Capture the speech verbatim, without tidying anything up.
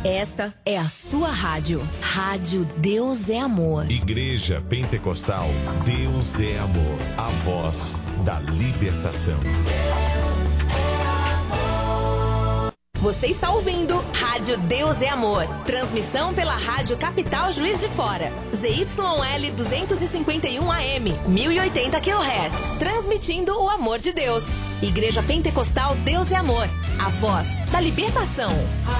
Esta é a sua rádio. Rádio Deus é Amor. Igreja Pentecostal Deus é Amor. A voz da libertação. Você está ouvindo Rádio Deus é Amor. Transmissão pela Rádio Capital Juiz de Fora. Z Y L duzentos e cinquenta e um A M, mil e oitenta quilohertz. Transmitindo o amor de Deus. Igreja Pentecostal Deus é Amor. A voz da libertação.